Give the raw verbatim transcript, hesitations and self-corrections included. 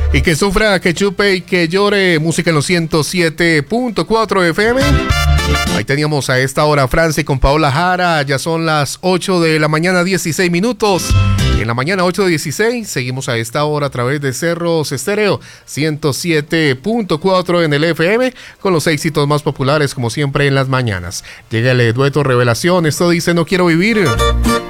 Y que sufra, que chupe y que llore. Música en los ciento siete punto cuatro F M. Ahí teníamos a esta hora Francia con Paola Jara. Ya son las ocho de la mañana, dieciséis minutos. En la mañana ocho dieciséis, seguimos a esta hora a través de Cerros Estéreo ciento siete punto cuatro en el F M, con los éxitos más populares como siempre en las mañanas. Llega el dueto Revelación, esto dice No Quiero Vivir.